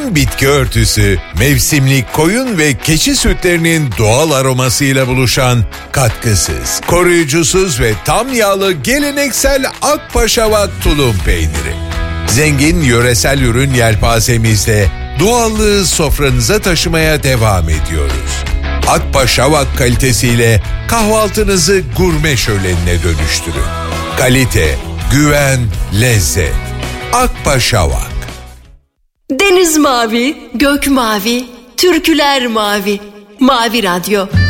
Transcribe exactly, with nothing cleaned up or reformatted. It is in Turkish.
zengin bitki örtüsü, mevsimlik koyun ve keçi sütlerinin doğal aromasıyla buluşan katkısız, koruyucusuz ve tam yağlı geleneksel Akpaşavak tulum peyniri. Zengin yöresel ürün yelpazemizde doğallığı sofranıza taşımaya devam ediyoruz. Akpaşavak kalitesiyle kahvaltınızı gurme şölenine dönüştürün. Kalite, güven, lezzet. Akpaşavak. Deniz mavi, gök mavi, türküler mavi. Mavi Radyo.